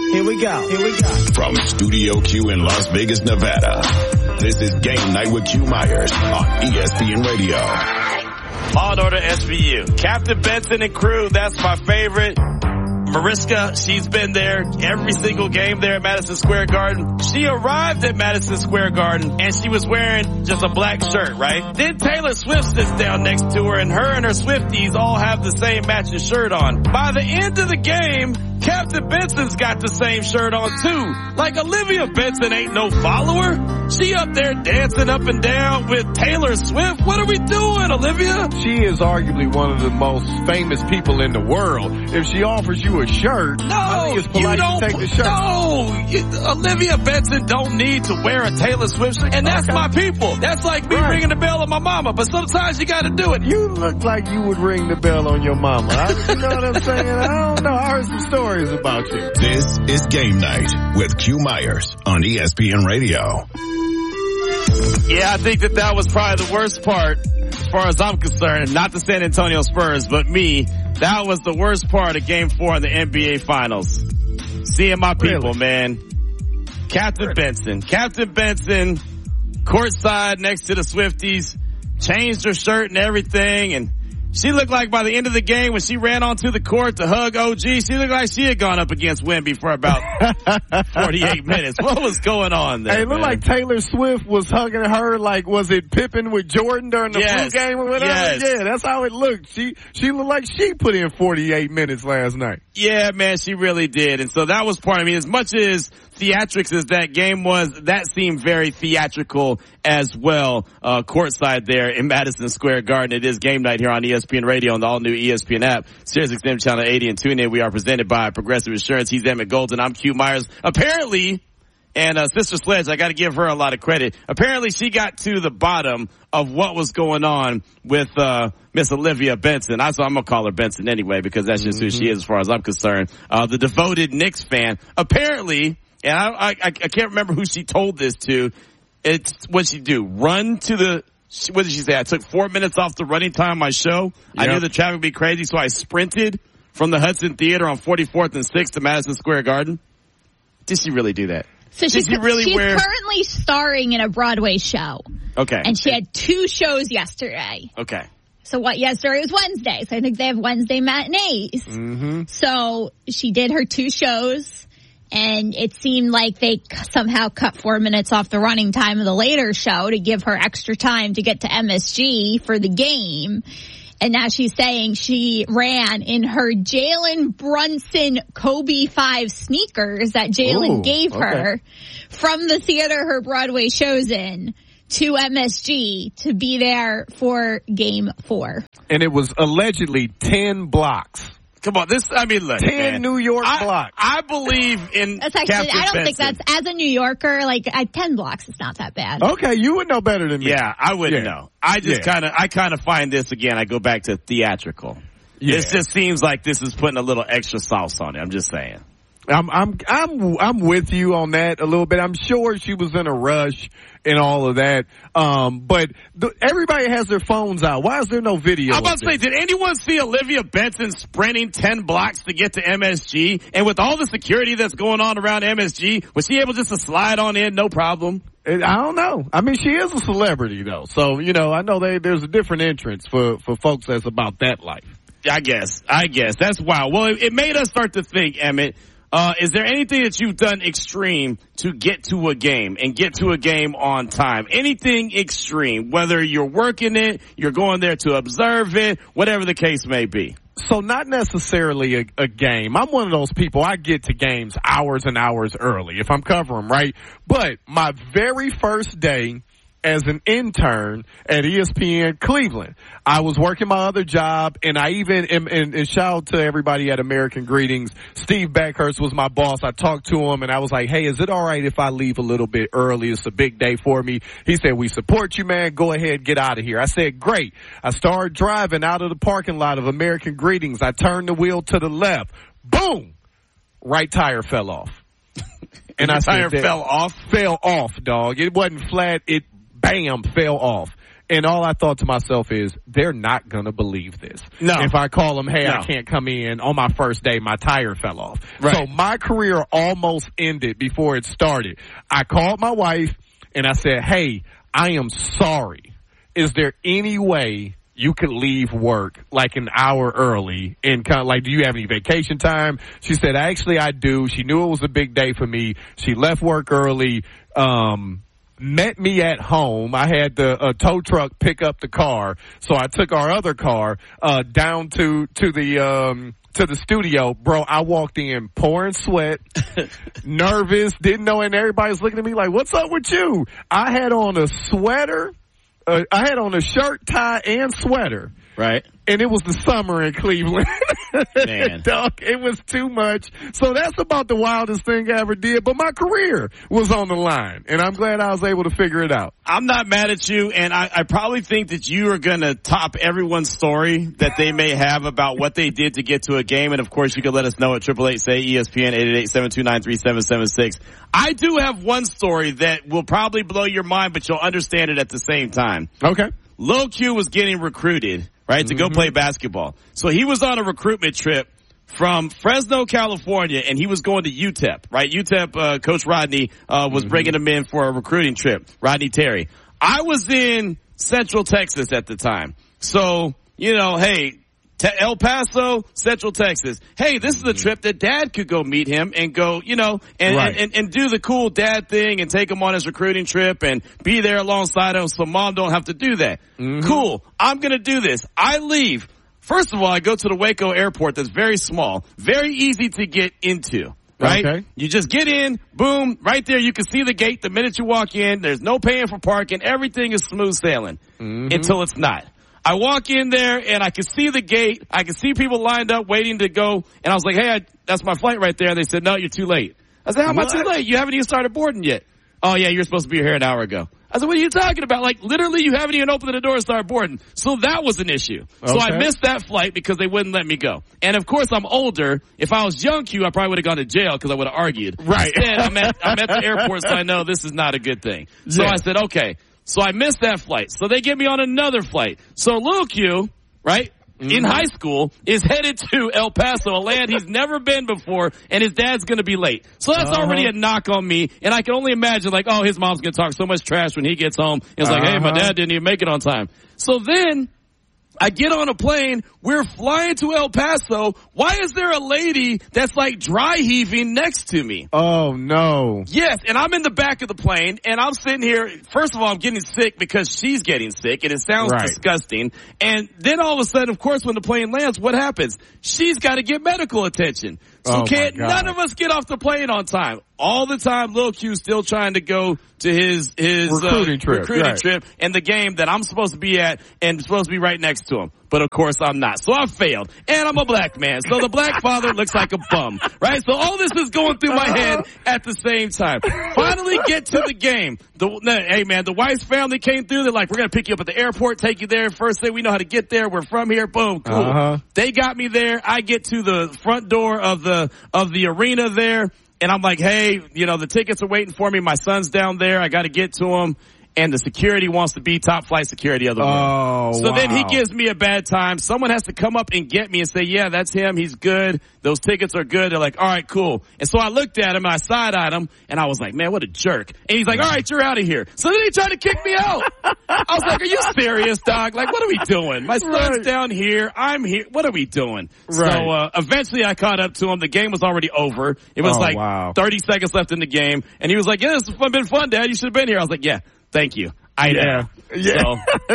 Here we go. From Studio Q in Las Vegas, Nevada, this is Game Night with Q Myers on ESPN Radio. Law and Order SVU. Captain Benson and crew, that's my favorite. Mariska, she's been there every single game there at Madison Square Garden. She arrived at Madison Square Garden and she was wearing just a black shirt, right? Then Taylor Swift sits down next to her and her Swifties all have the same matching shirt on. By the end of the game, Captain Benson's got the same shirt on too. Like Olivia Benson ain't no follower. She up there dancing up and down with Taylor Swift. What are we doing, Olivia? She is arguably one of the most famous people in the world. If she offers you a shirt, I think it's polite to take the shirt. No, Olivia Benson don't need to wear a Taylor Swift shirt. And that's my people. That's like me ringing the bell on my mama. But sometimes you got to do it. You look like you would ring the bell on your mama. You know what I'm saying? I don't know. I heard some stories about you. This is Game Night with Q Myers on ESPN Radio. Yeah, I think that was probably the worst part as far as I'm concerned. Not the San Antonio Spurs, but me. That was the worst part of Game 4 in the NBA Finals. Seeing my people, man. Captain Benson, courtside next to the Swifties, changed her shirt and everything, and she looked like by the end of the game when she ran onto the court to hug OG, she looked like she had gone up against Wemby for about 48 minutes. What was going on there? Hey, it looked like Taylor Swift was hugging her like, was it Pippen with Jordan during the blue game or whatever? Yes. Yeah, that's how it looked. She looked like she put in 48 minutes last night. Yeah, man, she really did. And so that was part, as much as theatrics as that game was, that seemed very theatrical as well, courtside there in Madison Square Garden. It is Game Night here on ESPN Radio and the all-new ESPN app, Sirius XM Channel 80 and TuneIn. We are presented by Progressive Insurance. He's Emmett Golden. I'm Q Myers. Apparently, and Sister Sledge, I got to give her a lot of credit. Apparently, she got to the bottom of what was going on with Miss Olivia Benson. I'm going to call her Benson anyway because that's just who she is as far as I'm concerned. The devoted Knicks fan. Apparently, and I can't remember who she told this to. It's what she do. Run to the, what did she say? I took 4 minutes off the running time of my show. Yep. I knew the traffic would be crazy, so I sprinted from the Hudson Theater on 44th and 6th to Madison Square Garden. Did she really do that? So she's currently starring in a Broadway show. Okay. And she had 2 shows yesterday. Okay. So yesterday was Wednesday. So I think they have Wednesday matinees. Mm-hmm. So she did her 2 shows. And it seemed like they somehow cut 4 minutes off the running time of the later show to give her extra time to get to MSG for the game. And now she's saying she ran in her Jalen Brunson Kobe 5 sneakers that Jalen gave her from the theater her Broadway show's in to MSG to be there for Game 4. And it was allegedly 10 blocks. Come on, look, 10 man. New York blocks. I believe in that's actually, Captain I don't Benson. think that's, as a New Yorker, 10 blocks is not that bad. Okay, you would know better than me. Yeah, I wouldn't know. I just kind of find this, again, I go back to theatrical. Yeah. It just seems like this is putting a little extra sauce on it. I'm just saying. I'm with you on that a little bit. I'm sure she was in a rush and all of that. But everybody has their phones out. Why is there no video? I'm about to say, did anyone see Olivia Benson sprinting 10 blocks to get to MSG? And with all the security that's going on around MSG, was she able just to slide on in, no problem? I don't know. She is a celebrity though. So, I know there's a different entrance for folks that's about that life. I guess. That's wild. Well, it made us start to think, Emmett, is there anything that you've done extreme to get to a game and get to a game on time? Anything extreme, whether you're working it, you're going there to observe it, whatever the case may be. So not necessarily a game. I'm one of those people, I get to games hours and hours early if I'm covering, right? But my very first day as an intern at ESPN Cleveland, I was working my other job, and I even, and shout out to everybody at American Greetings, Steve Beckhurst was my boss. I talked to him, and I was like, hey, is it all right if I leave a little bit early? It's a big day for me. He said, we support you, man. Go ahead, get out of here. I said, great. I started driving out of the parking lot of American Greetings. I turned the wheel to the left. Boom! Right tire fell off. And I tire fell off? Fell off, dog. It wasn't flat. It bam, fell off. And all I thought to myself is, they're not going to believe this. No. If I call them, hey, No. I can't come in on my first day, my tire fell off. Right. So my career almost ended before it started. I called my wife and I said, hey, I am sorry. Is there any way you could leave work like an hour early and kind of like, do you have any vacation time? She said, actually, I do. She knew it was a big day for me. She left work early, met me at home. I had the tow truck pick up the car. So I took our other car, down to the studio. Bro, I walked in pouring sweat, nervous, didn't know, and everybody's looking at me like, what's up with you? I had on a sweater. I had on a shirt, tie, and sweater. Right. And it was the summer in Cleveland. Man. Dog, it was too much. So that's about the wildest thing I ever did. But my career was on the line. And I'm glad I was able to figure it out. I'm not mad at you, and I probably think that you are going to top everyone's story that they may have about what they did to get to a game. And, of course, you can let us know at 888-SAY-ESPN, 888-729-3776. I do have one story that will probably blow your mind, but you'll understand it at the same time. Okay. Lil Q was getting recruited, right, to go play basketball. So he was on a recruitment trip from Fresno, California, and he was going to UTEP, right? UTEP, Coach Rodney, was bringing him in for a recruiting trip, Rodney Terry. I was in Central Texas at the time. So, you know, hey, El Paso, Central Texas. Hey, this is a trip that Dad could go meet him and go, you know, and do the cool dad thing and take him on his recruiting trip and be there alongside him so Mom don't have to do that. Cool. I'm going to do this. I leave. First of all, I go to the Waco airport that's very small, very easy to get into. Right? Okay. You just get in, boom, right there. You can see the gate the minute you walk in. There's no paying for parking. Everything is smooth sailing until it's not. I walk in there and I can see the gate. I can see people lined up waiting to go. And I was like, hey, that's my flight right there. And they said, no, you're too late. I said, how am I too late? You haven't even started boarding yet. Oh, yeah, you're supposed to be here an hour ago. I said, what are you talking about? Like, literally, you haven't even opened the door and started boarding. So that was an issue. Okay. So I missed that flight because they wouldn't let me go. And, of course, I'm older. If I was young Q, I probably would have gone to jail because I would have argued. Right. Instead, I'm at the airport, so I know this is not a good thing. So I said, okay. So I missed that flight. So they get me on another flight. So Lil Q, right, in high school, is headed to El Paso, a land he's never been before, and his dad's going to be late. So that's already a knock on me, and I can only imagine, like, oh, his mom's going to talk so much trash when he gets home. It's like, hey, my dad didn't even make it on time. So then I get on a plane. We're flying to El Paso. Why is there a lady that's like dry heaving next to me? Oh, no. Yes, and I'm in the back of the plane, and I'm sitting here. First of all, I'm getting sick because she's getting sick, and it sounds disgusting. And then all of a sudden, of course, when the plane lands, what happens? She's got to get medical attention. So none of us get off the plane on time. All the time, Lil Q's still trying to go to his recruiting trip and the game that I'm supposed to be at and supposed to be right next to him. But of course I'm not. So I failed. And I'm a black man. So the black father looks like a bum. Right? So all this is going through my head at the same time. Finally get to the game. Hey man, the Weiss family came through. They're like, we're going to pick you up at the airport, take you there. First thing we know how to get there. We're from here. Boom. Cool. They got me there. I get to the front door of the arena there. And I'm like, hey, you know, the tickets are waiting for me. My son's down there. I got to get to him. And the security wants to be top flight security of the room. So then he gives me a bad time. Someone has to come up and get me and say, yeah, that's him. He's good. Those tickets are good. They're like, all right, cool. And so I looked at him, I side-eyed him, and I was like, man, what a jerk. And he's like, all right, you're out of here. So then he tried to kick me out. I was like, are you serious, dog? Like, what are we doing? My son's down here. I'm here. What are we doing? So eventually I caught up to him. The game was already over. It was 30 seconds left in the game. And he was like, yeah, this has been fun, Dad. You should have been here. I was like, yeah. Thank you. Yeah. So.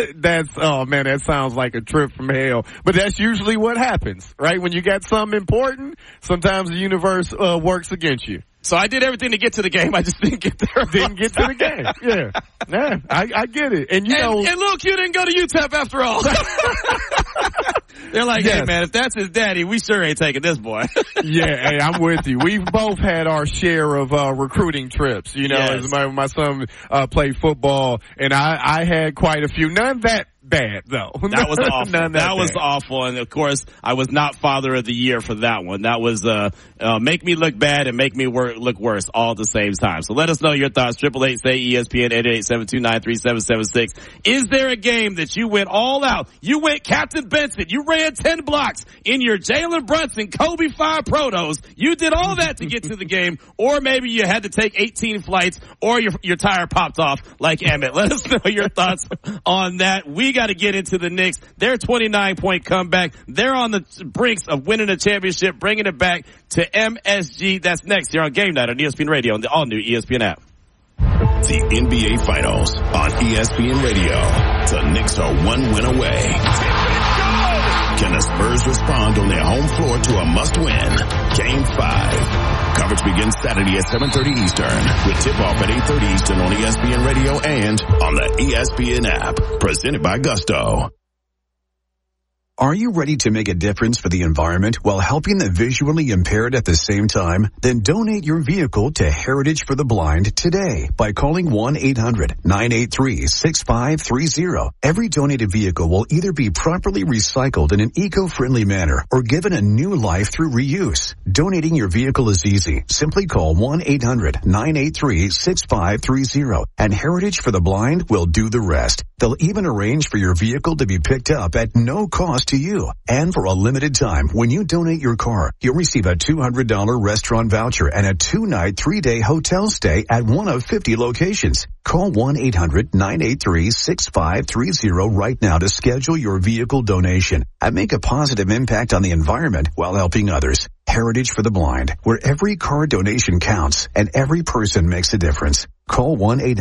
Oh man, that sounds like a trip from hell. But that's usually what happens, right? When you got something important, sometimes the universe works against you. So I did everything to get to the game. I just didn't get there. Didn't get to the game. Yeah, I get it. And you know, and Lil Q didn't go to UTEP after all. They're like, hey man, if that's his daddy, we sure ain't taking this boy. Yeah, hey, I'm with you. We've both had our share of recruiting trips. You know, as my son played football, and I had quite a few. None bad, though. That was awful. That was awful. And of course, I was not Father of the Year for that one. That was, make me look bad and make me look worse all at the same time. So let us know your thoughts. 888-SAY-ESPN, 888-729-3776. Is there a game that you went all out? You went Captain Benson. You ran 10 blocks in your Jalen Brunson Kobe 5 Protos. You did all that to get to the game. Or maybe you had to take 18 flights or your tire popped off like Emmett. Let us know your thoughts on that. We got to get into the Knicks. Their 29-point comeback. They're on the brinks of winning a championship, bringing it back to MSG. That's next here on Game Night on ESPN Radio on the all-new ESPN app. The NBA Finals on ESPN Radio. The Knicks are one win away. Can the Spurs respond on their home floor to a must-win? Game 5. Coverage begins Saturday at 7:30 Eastern with tip-off at 8:30 Eastern on ESPN Radio and on the ESPN app. Presented by Gusto. Are you ready to make a difference for the environment while helping the visually impaired at the same time? Then donate your vehicle to Heritage for the Blind today by calling 1-800-983-6530. Every donated vehicle will either be properly recycled in an eco-friendly manner or given a new life through reuse. Donating your vehicle is easy. Simply call 1-800-983-6530 and Heritage for the Blind will do the rest. They'll even arrange for your vehicle to be picked up at no cost to you. And for a limited time, when you donate your car, you'll receive a $200 restaurant voucher and a 2-night, 3-day hotel stay at one of 50 locations. Call 1-800-983-6530 right now to schedule your vehicle donation and make a positive impact on the environment while helping others. Heritage for the Blind, where every car donation counts and every person makes a difference. Call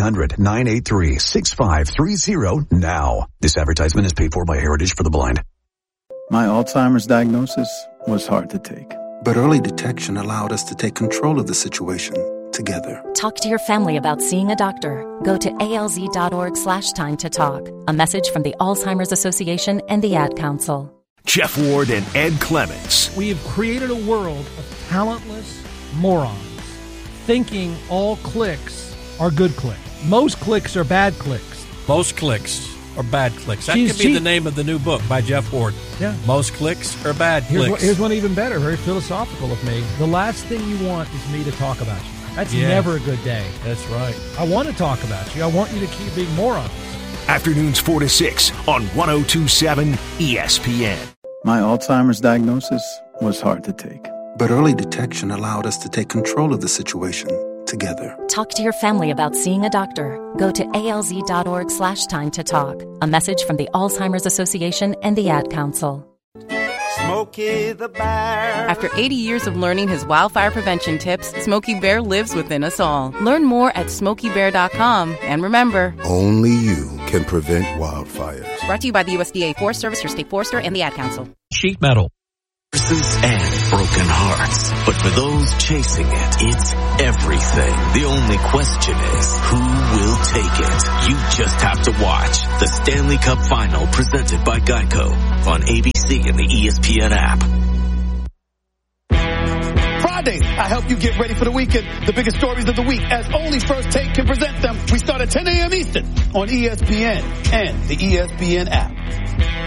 1-800-983-6530 now. This advertisement is paid for by Heritage for the Blind. My Alzheimer's diagnosis was hard to take. But early detection allowed us to take control of the situation together. Talk to your family about seeing a doctor. Go to alz.org/time to talk. A message from the Alzheimer's Association and the Ad Council. Jeff Ward and Ed Clements. We have created a world of talentless morons thinking all clicks are good clicks. Most clicks are bad clicks. Most clicks are bad clicks. That could be the name of the new book by Jeff Ward. Yeah. Most clicks are bad clicks. Here's one even better, very philosophical of me. The last thing you want is me to talk about you. That's never a good day. That's right. I want to talk about you. I want you to keep being morons. Afternoons 4 to 6 on 102.7 ESPN. My Alzheimer's diagnosis was hard to take. But early detection allowed us to take control of the situation together. Talk to your family about seeing a doctor. Go to alz.org/time to talk. A message from the Alzheimer's Association and the Ad Council. Smokey the Bear. After 80 years of learning his wildfire prevention tips, Smokey Bear lives within us all. Learn more at SmokeyBear.com. And remember, only you can prevent wildfires. Brought to you by the USDA Forest Service, your state forester, and the Ad Council. Sheet metal. And broken hearts. But for those chasing it, it's everything. The only question is, who will take it? You just have to watch the Stanley Cup Final presented by Geico on ABC and the ESPN app. Fridays, I help you get ready for the weekend. The biggest stories of the week, as only First Take can present them. We start at 10 a.m. Eastern on ESPN and the ESPN app.